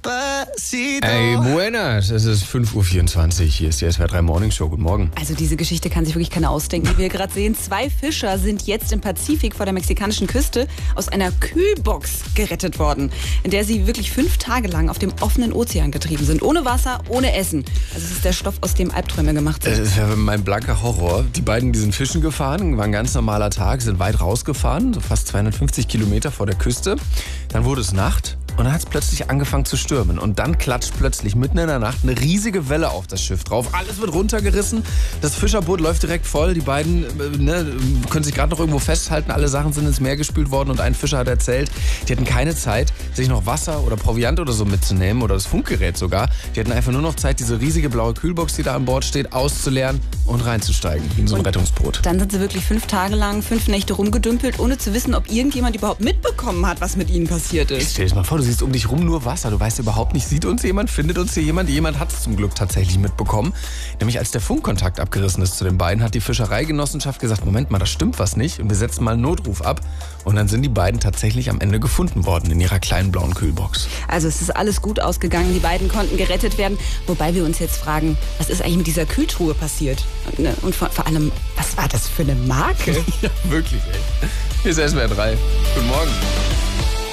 Despacito. Ey, buenas. Es ist 5:24 Uhr. Hier ist die SWR 3 Morning Show. Guten Morgen. Also diese Geschichte kann sich wirklich keiner ausdenken, wie wir gerade sehen. 2 Fischer sind jetzt im Pazifik vor der mexikanischen Küste aus einer Kühlbox gerettet worden, in der sie wirklich 5 Tage lang auf dem offenen Ozean getrieben sind. Ohne Wasser, ohne Essen. Also es ist der Stoff, aus dem Albträume gemacht sind. Das ist ja mein blanker Horror. Die beiden, die sind fischen gefahren, war ein ganz normaler Tag, sind weit rausgefahren, so fast 250 Kilometer vor der Küste. Dann wurde es Nacht. Und dann hat es plötzlich angefangen zu stürmen. Und dann klatscht plötzlich mitten in der Nacht eine riesige Welle auf das Schiff drauf. Alles wird runtergerissen. Das Fischerboot läuft direkt voll. Die beiden können sich gerade noch irgendwo festhalten. Alle Sachen sind ins Meer gespült worden. Und ein Fischer hat erzählt, die hatten keine Zeit, sich noch Wasser oder Proviant oder so mitzunehmen. Oder das Funkgerät sogar. Die hatten einfach nur noch Zeit, diese riesige blaue Kühlbox, die da an Bord steht, auszuleeren und reinzusteigen in so ein Rettungsboot. Dann sind sie wirklich 5 Tage lang, 5 Nächte rumgedümpelt, ohne zu wissen, ob irgendjemand überhaupt mitbekommen hat, was mit ihnen passiert ist. Stell dir mal vor, du siehst um dich rum nur Wasser. Du weißt überhaupt nicht, sieht uns jemand, findet uns hier jemand? Jemand hat es zum Glück tatsächlich mitbekommen. Nämlich als der Funkkontakt abgerissen ist zu den beiden, hat die Fischereigenossenschaft gesagt, Moment mal, da stimmt was nicht. Und wir setzen mal einen Notruf ab. Und dann sind die beiden tatsächlich am Ende gefunden worden in ihrer kleinen blauen Kühlbox. Also es ist alles gut ausgegangen. Die beiden konnten gerettet werden. Wobei wir uns jetzt fragen, was ist eigentlich mit dieser Kühltruhe passiert? Und vor allem, was war das für eine Marke? Ja, wirklich, ey. Hier ist SWR 3. Guten Morgen.